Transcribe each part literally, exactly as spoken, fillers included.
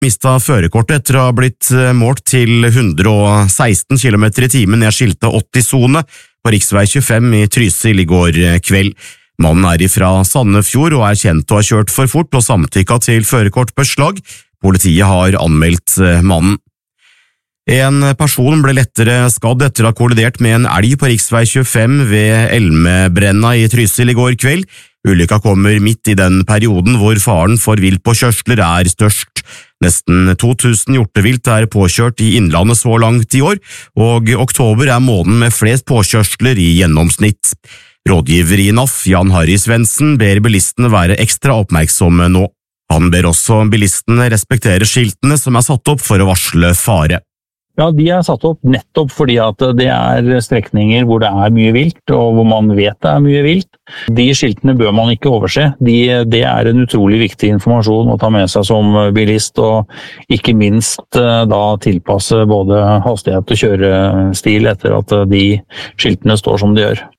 mistet førerkortet etter å ha blitt målt til hundre og seksten kilometer i timen ned skiltet åtti-sone på riksvei tjuefem i Trysil i går kveld. Mannen er ifra Sandefjord og er kjent å ha kjørt for fort og samtykket til førerkortbeslag. Politiet har anmeldt mannen. En person ble lettere skadd etter å ha kollidert med en elg på riksvei tjuefem ved Elmebrenna i Trysil i går kveld. Ulykka kommer midt i den perioden hvor faren for vilt på kjørsler er størst. Nesten to tusen hjortevilt er påkjørt i innlandet så langt i år, og oktober er måneden med flest påkjørsler i gjennomsnitt. Rådgiver i N A F, Jan Harry Svendsen, ber bilistene være ekstra oppmerksomme nå. Han ber også bilistene respektere skiltene som er satt opp for å varsle fare. Ja, de er satt opp nettopp fordi at det er strekninger hvor det er mye vilt, og hvor man vet det er mye vilt. De skiltene bør man ikke overse. De, det er en utrolig viktig informasjon å ta med seg som bilist, og ikke minst da tilpasse både hastighet og kjørestil etter at de skiltene står som de gjør.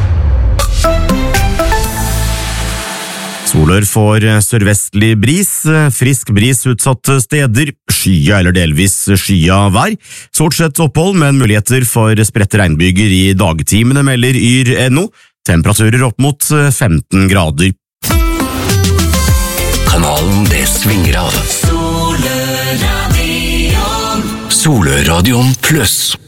Solør får sørvestlig bris, frisk bris utsatte steder, skya eller delvis skya vær. Stort sett opphold, men muligheter for spredte regnbyger i dagtimene, melder yr punktum no. Temperaturer opp mot femten grader. Kanalen det svinger av. Soløradion. Soløradion pluss.